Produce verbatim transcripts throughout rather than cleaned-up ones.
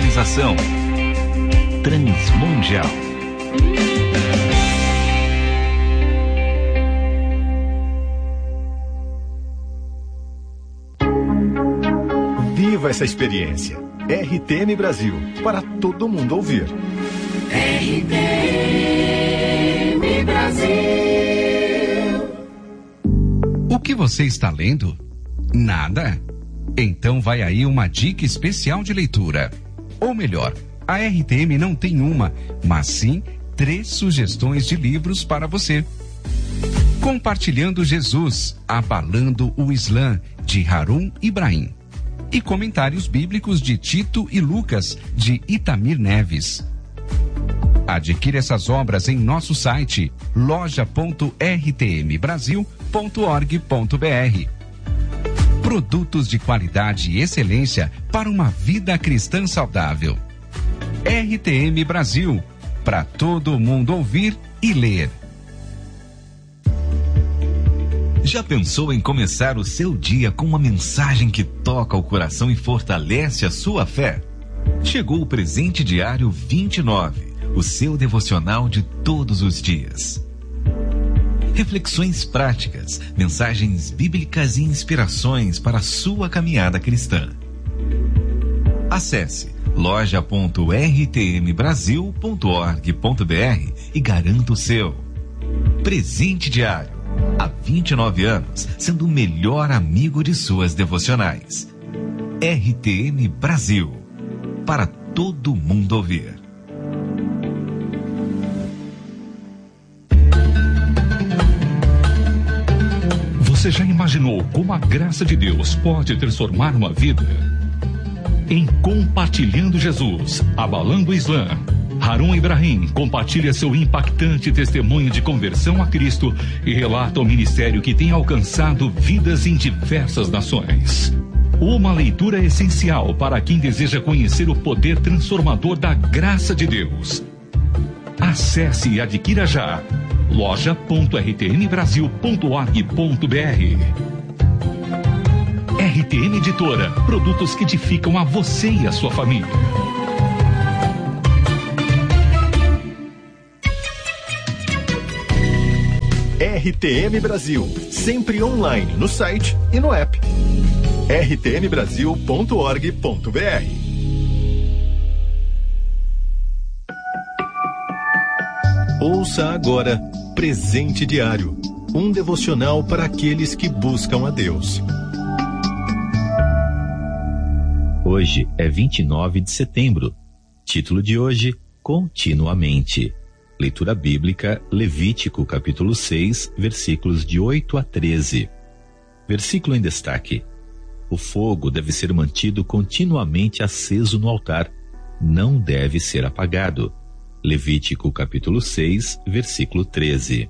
Realização Transmundial. Viva essa experiência. R T M Brasil, para todo mundo ouvir. R T M Brasil. O que você está lendo? Nada? Então vai aí uma dica especial de leitura. Ou melhor, a R T M não tem uma, mas sim três sugestões de livros para você. Compartilhando Jesus, Abalando o Islã, de Harun Ibrahim. E comentários bíblicos de Tito e Lucas, de Itamir Neves. Adquira essas obras em nosso site loja ponto r t m brasil ponto org ponto b r. Produtos de qualidade e excelência para uma vida cristã saudável. R T M Brasil, para todo mundo ouvir e ler. Já pensou em começar o seu dia com uma mensagem que toca o coração e fortalece a sua fé? Chegou o Presente Diário vinte e nove, o seu devocional de todos os dias. Reflexões práticas, mensagens bíblicas e inspirações para a sua caminhada cristã. Acesse loja ponto r t m brasil ponto org ponto b r e garanta o seu. Presente Diário. Há vinte e nove anos, sendo o melhor amigo de suas devocionais. R T M Brasil. Para todo mundo ouvir. Você já imaginou como a graça de Deus pode transformar uma vida? Em Compartilhando Jesus, Abalando o Islã, Harun Ibrahim compartilha seu impactante testemunho de conversão a Cristo e relata o ministério que tem alcançado vidas em diversas nações. Uma leitura essencial para quem deseja conhecer o poder transformador da graça de Deus. Acesse e adquira já loja ponto r t m brasil ponto org ponto b r. R T M Editora, produtos que edificam a você e a sua família. R T M Brasil, sempre online no site e no app. r t m brasil ponto org ponto b r. Ouça agora Presente Diário, um devocional para aqueles que buscam a Deus. Hoje é vinte e nove de setembro. Título de hoje: Continuamente. Leitura bíblica, Levítico, capítulo seis, versículos de oito a treze. Versículo em destaque: o fogo deve ser mantido continuamente aceso no altar, não deve ser apagado. Levítico, capítulo seis, versículo treze.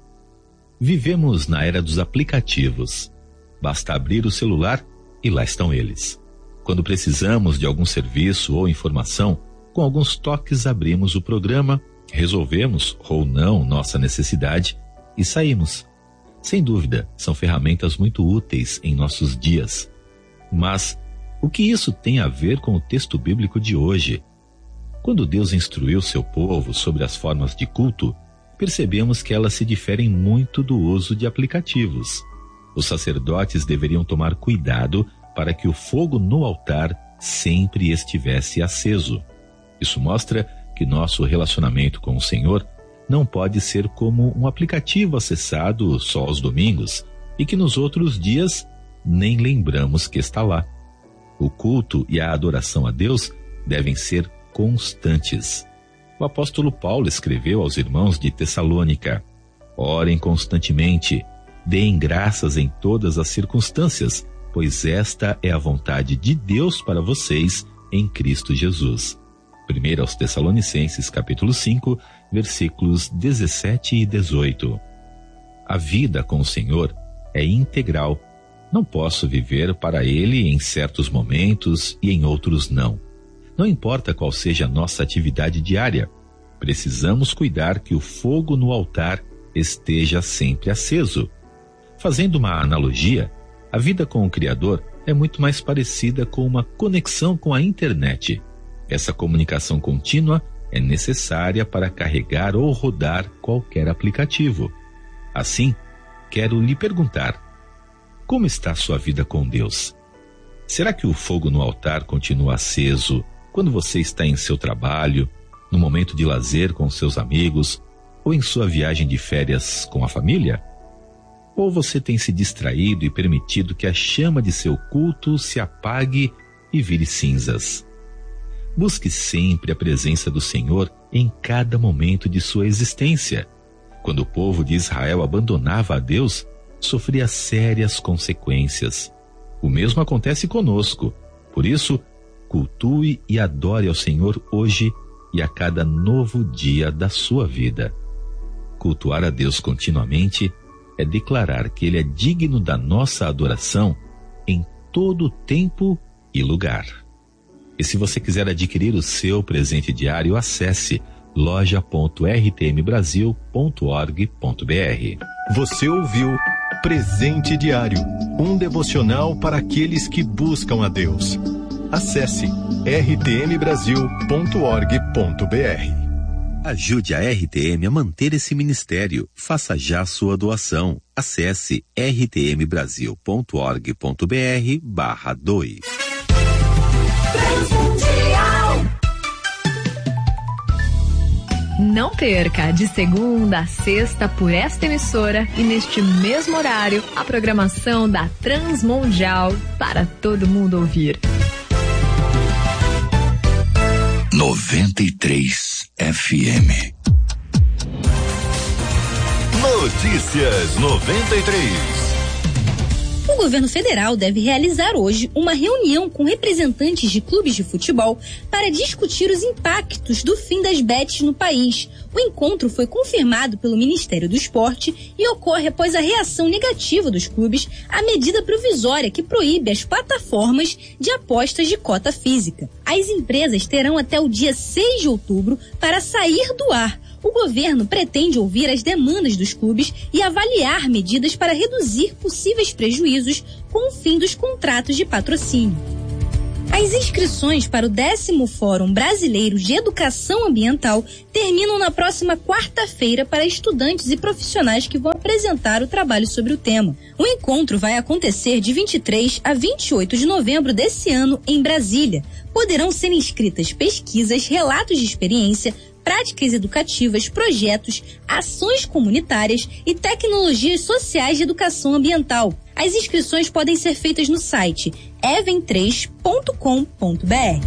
Vivemos na era dos aplicativos. Basta abrir o celular e lá estão eles. Quando precisamos de algum serviço ou informação, com alguns toques abrimos o programa, resolvemos ou não nossa necessidade e saímos. Sem dúvida, são ferramentas muito úteis em nossos dias. Mas o que isso tem a ver com o texto bíblico de hoje? Quando Deus instruiu seu povo sobre as formas de culto, percebemos que elas se diferem muito do uso de aplicativos. Os sacerdotes deveriam tomar cuidado para que o fogo no altar sempre estivesse aceso. Isso mostra que nosso relacionamento com o Senhor não pode ser como um aplicativo acessado só aos domingos e que nos outros dias nem lembramos que está lá. O culto e a adoração a Deus devem ser constantes. O apóstolo Paulo escreveu aos irmãos de Tessalônica: orem constantemente, deem graças em todas as circunstâncias, pois esta é a vontade de Deus para vocês em Cristo Jesus. Primeiro aos Tessalonicenses, capítulo cinco, versículos dezessete e dezoito. A vida com o Senhor é integral. Não posso viver para Ele em certos momentos e em outros não. Não importa qual seja a nossa atividade diária, precisamos cuidar que o fogo no altar esteja sempre aceso. Fazendo uma analogia, a vida com o Criador é muito mais parecida com uma conexão com a internet. Essa comunicação contínua é necessária para carregar ou rodar qualquer aplicativo. Assim, quero lhe perguntar: como está a sua vida com Deus? Será que o fogo no altar continua aceso quando você está em seu trabalho, no momento de lazer com seus amigos ou em sua viagem de férias com a família? Ou você tem se distraído e permitido que a chama de seu culto se apague e vire cinzas? Busque sempre a presença do Senhor em cada momento de sua existência. Quando o povo de Israel abandonava a Deus, sofria sérias consequências. O mesmo acontece conosco. Por isso, cultue e adore ao Senhor hoje e a cada novo dia da sua vida. Cultuar a Deus continuamente é declarar que Ele é digno da nossa adoração em todo tempo e lugar. E se você quiser adquirir o seu presente diário, acesse loja ponto r t m brasil ponto org ponto b r. Você ouviu Presente Diário, um devocional para aqueles que buscam a Deus. Acesse r t m brasil ponto org ponto b r. Ajude a R T M a manter esse ministério. Faça já sua doação. Acesse r t m brasil ponto org ponto b r barra doe. Não perca, de segunda a sexta, por esta emissora e neste mesmo horário, a programação da Transmundial para todo mundo ouvir. noventa e três F M. Notícias noventa e três. O governo federal deve realizar hoje uma reunião com representantes de clubes de futebol para discutir os impactos do fim das bets no país. O encontro foi confirmado pelo Ministério do Esporte e ocorre após a reação negativa dos clubes à medida provisória que proíbe as plataformas de apostas de cota física. As empresas terão até o dia seis de outubro para sair do ar. O governo pretende ouvir as demandas dos clubes e avaliar medidas para reduzir possíveis prejuízos com o fim dos contratos de patrocínio. As inscrições para o décimo Fórum Brasileiro de Educação Ambiental terminam na próxima quarta-feira para estudantes e profissionais que vão apresentar o trabalho sobre o tema. O encontro vai acontecer de vinte e três a vinte e oito de novembro desse ano em Brasília. Poderão ser inscritas pesquisas, relatos de experiência, práticas educativas, projetos, ações comunitárias e tecnologias sociais de educação ambiental. As inscrições podem ser feitas no site even três ponto com ponto b r.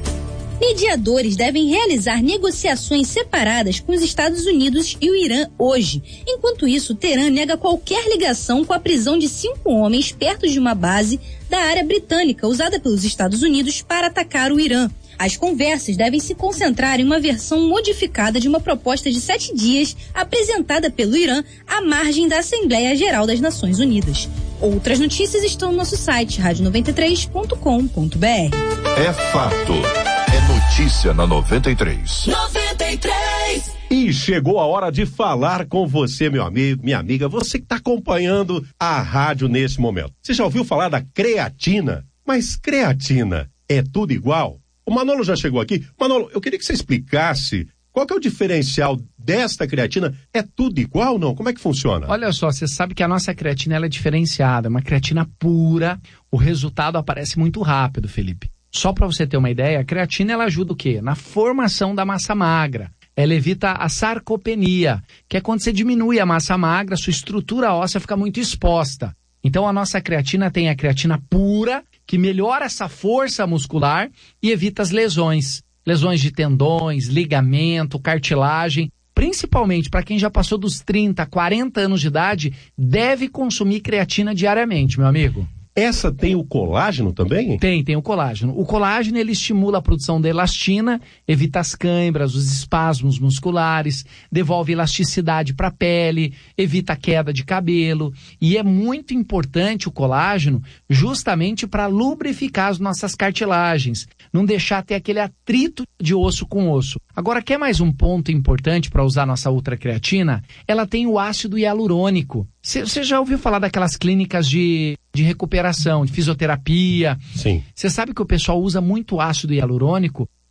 Mediadores devem realizar negociações separadas com os Estados Unidos e o Irã hoje. Enquanto isso, Teherã nega qualquer ligação com a prisão de cinco homens perto de uma base da área britânica usada pelos Estados Unidos para atacar o Irã. As conversas devem se concentrar em uma versão modificada de uma proposta de sete dias apresentada pelo Irã à margem da Assembleia Geral das Nações Unidas. Outras notícias estão no nosso site rádio noventa e três ponto com ponto b r. É fato. É notícia na noventa e três. noventa e três. E chegou a hora de falar com você, meu amigo, minha amiga, você que está acompanhando a rádio nesse momento. Você já ouviu falar da creatina? Mas creatina é tudo igual? O Manolo já chegou aqui. Manolo, eu queria que você explicasse qual que é o diferencial desta creatina. É tudo igual ou não? Como é que funciona? Olha só, você sabe que a nossa creatina ela é diferenciada, é uma creatina pura. O resultado aparece muito rápido, Felipe. Só para você ter uma ideia, a creatina ela ajuda o quê? Na formação da massa magra. Ela evita a sarcopenia, que é quando você diminui a massa magra, sua estrutura óssea fica muito exposta. Então a nossa creatina tem a creatina pura, que melhora essa força muscular e evita as lesões. Lesões de tendões, ligamento, cartilagem. Principalmente para quem já passou dos trinta, quarenta anos de idade, deve consumir creatina diariamente, meu amigo. Essa tem o colágeno também? Tem, tem o colágeno. O colágeno, ele estimula a produção da elastina, evita as câimbras, os espasmos musculares, devolve elasticidade para a pele, evita a queda de cabelo. E é muito importante o colágeno justamente para lubrificar as nossas cartilagens, não deixar ter aquele atrito de osso com osso. Agora, quer mais um ponto importante para usar nossa ultracreatina? Ela tem o ácido hialurônico. Você já ouviu falar daquelas clínicas de, de recuperação, de fisioterapia? Sim. Você sabe que o pessoal usa muito ácido hialurônico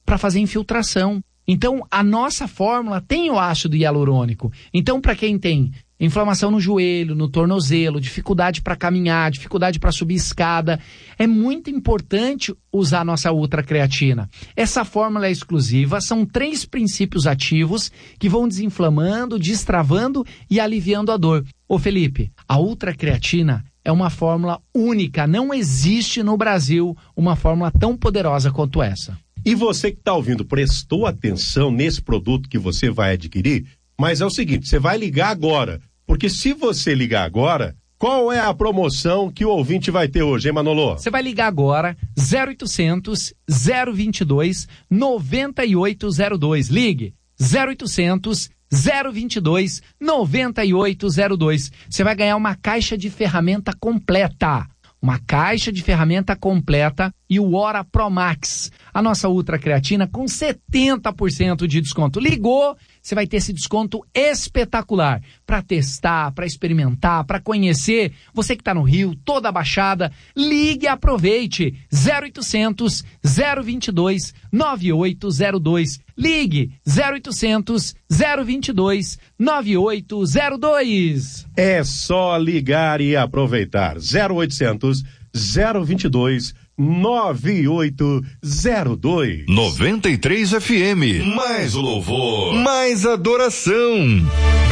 para fazer infiltração. Então, a nossa fórmula tem o ácido hialurônico. Então, para quem tem inflamação no joelho, no tornozelo, dificuldade para caminhar, dificuldade para subir escada, é muito importante usar a nossa ultracreatina. Essa fórmula é exclusiva, são três princípios ativos que vão desinflamando, destravando e aliviando a dor. Ô Felipe, a ultracreatina é uma fórmula única, não existe no Brasil uma fórmula tão poderosa quanto essa. E você que está ouvindo, prestou atenção nesse produto que você vai adquirir? Mas é o seguinte, você vai ligar agora, porque se você ligar agora, qual é a promoção que o ouvinte vai ter hoje, hein, Manolo? Você vai ligar agora, zero oitocentos, zero vinte e dois, noventa e oito zero dois. Ligue, zero oitocentos, zero vinte e dois, noventa e oito zero dois. Você vai ganhar uma caixa de ferramenta completa. Uma caixa de ferramenta completa e o Ora Pro Max, a nossa ultracreatina com setenta por cento de desconto. Ligou, você vai ter esse desconto espetacular para testar, para experimentar, para conhecer. Você que está no Rio, toda a Baixada, ligue e aproveite. zero oitocentos, zero vinte e dois, nove oito zero dois. Ligue zero oitocentos, zero vinte e dois, nove oito zero dois. É só ligar e aproveitar. zero oitocentos, zero vinte e dois, nove oito zero dois. noventa e três F M. Mais louvor, mais adoração.